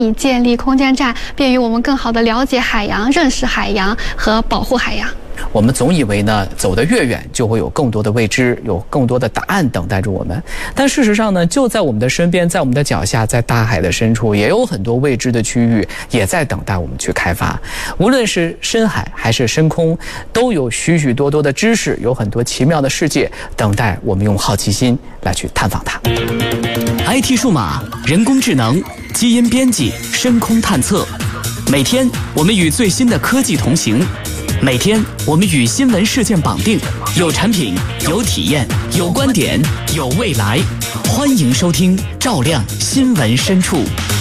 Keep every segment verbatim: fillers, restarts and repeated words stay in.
以建立空间站，便于我们更好地了解海洋、认识海洋和保护海洋。 我们总以为呢，走得越远就会有更多的未知，有更多的答案等待着我们。但事实上呢，就在我们的身边，在我们的脚下，在大海的深处，也有很多未知的区域，也在等待我们去开发。无论是深海还是深空，都有许许多多的知识，有很多奇妙的世界，等待我们用好奇心来去探访它。 I T 数码、人工智能、基因编辑、深空探测，每天我们与最新的科技同行。每天我们与新闻事件绑定，有产品，有体验，有观点，有未来。欢迎收听《照亮新闻深处》。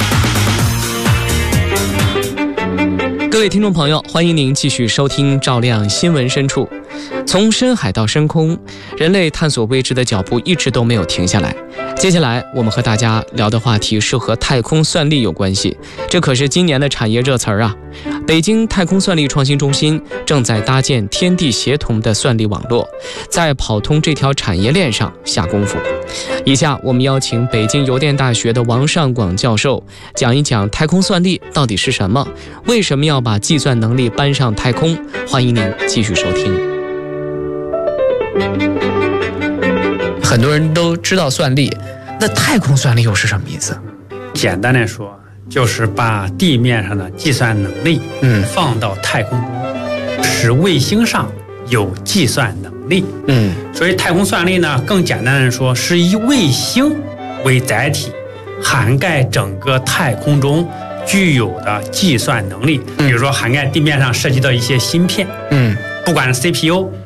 各位听众朋友，欢迎您继续收听《照亮新闻深处》。从深海到深空，人类探索未知的脚步一直都没有停下来。接下来我们和大家聊的话题是和太空算力有关系，这可是今年的产业热词儿啊。北京太空算力创新中心正在搭建天地协同的算力网络，在跑通这条产业链上下功夫。以下我们邀请北京邮电大学的王尚广教授讲一讲太空算力到底是什么，为什么要把计算能力搬上太空。欢迎您继续收听。 很多人都知道算力，那太空算力又是什么意思？ 简单来说，就是把地面上的计算能力嗯放到太空中，使卫星上有计算能力。嗯，所以太空算力呢，更简单的说，是以卫星为载体，涵盖整个太空中具有的计算能力。比如说，涵盖地面上涉及到一些芯片，嗯，不管是 C P U。